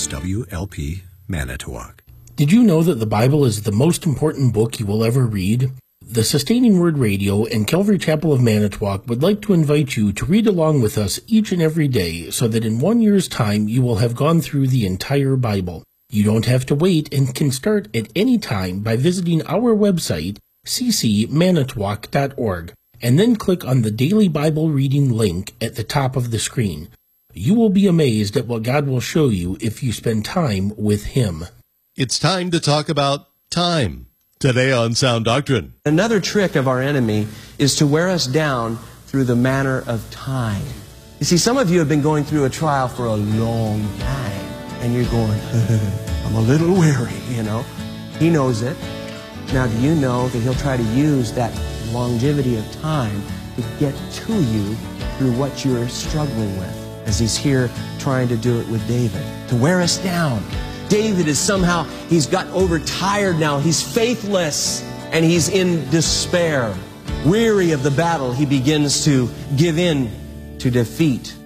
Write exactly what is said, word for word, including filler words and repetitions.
S W L P Manitowoc. Did you know that the Bible is the most important book you will ever read? The Sustaining Word Radio and Calvary Chapel of Manitowoc would like to invite you to read along with us each and every day so that in one year's time you will have gone through the entire Bible. You don't have to wait and can start at any time by visiting our website, c c manitowoc dot org, and then click on the Daily Bible Reading link at the top of the screen. You will be amazed at what God will show you if you spend time with Him. It's time to talk about time. Today on Sound Doctrine. Another trick of our enemy is to wear us down through the manner of time. You see, some of you have been going through a trial for a long time, and you're going, I'm a little weary, you know. He knows it. Now, do you know that he'll try to use that longevity of time to get to you through what you're struggling with, as he's here trying to do it with David, to wear us down. David is somehow, he's got overtired now. He's faithless and he's in despair. Weary of the battle, he begins to give in to defeat.